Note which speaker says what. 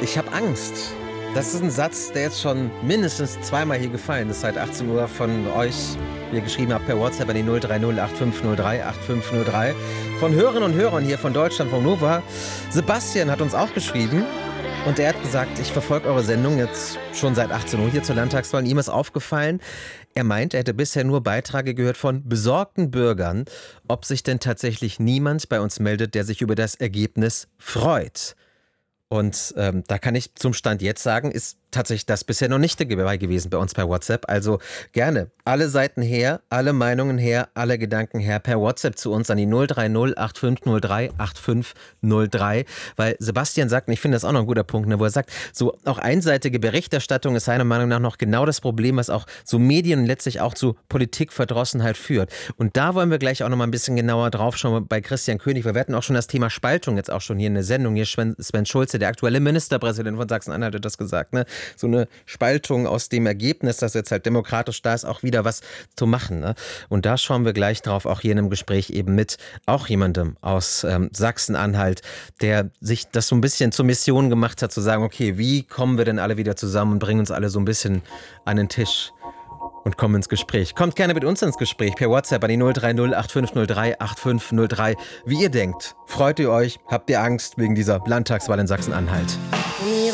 Speaker 1: Ich habe Angst. Das ist ein Satz, der jetzt schon mindestens zweimal hier gefallen ist, seit 18 Uhr von euch, wie ihr geschrieben habt, per WhatsApp an die 030 8503 8503. Von Hörerinnen und Hörern hier von Deutschland, von Nova. Sebastian hat uns auch geschrieben und er hat gesagt, ich verfolge eure Sendung jetzt schon seit 18 Uhr hier zur Landtagswahl. Ihm ist aufgefallen, er meint, er hätte bisher nur Beiträge gehört von besorgten Bürgern, ob sich denn tatsächlich niemand bei uns meldet, der sich über das Ergebnis freut. Und da kann ich zum Stand jetzt sagen, ist tatsächlich das bisher noch nicht dabei gewesen bei uns per WhatsApp. Also gerne alle Seiten her, alle Meinungen her, alle Gedanken her per WhatsApp zu uns an die 030 8503 8503. Weil Sebastian sagt, und ich finde das auch noch ein guter Punkt, ne, wo er sagt, so auch einseitige Berichterstattung ist seiner Meinung nach noch genau das Problem, was auch so Medien und letztlich auch zu Politikverdrossenheit führt. Und da wollen wir gleich auch noch mal ein bisschen genauer drauf schauen bei Christian König, weil wir hatten auch schon das Thema Spaltung jetzt auch schon hier in der Sendung. Hier Sven Schulze, der aktuelle Ministerpräsident von Sachsen-Anhalt, hat das gesagt, ne? So eine Spaltung aus dem Ergebnis, das jetzt halt demokratisch da ist, auch wieder was zu machen. Ne? Und da schauen wir gleich drauf, auch hier in einem Gespräch eben mit auch jemandem aus Sachsen-Anhalt, der sich das so ein bisschen zur Mission gemacht hat, zu sagen, okay, wie kommen wir denn alle wieder zusammen und bringen uns alle so ein bisschen an den Tisch und kommen ins Gespräch. Kommt gerne mit uns ins Gespräch per WhatsApp an die 030 8503 8503. Wie ihr denkt, freut ihr euch, habt ihr Angst wegen dieser Landtagswahl in Sachsen-Anhalt?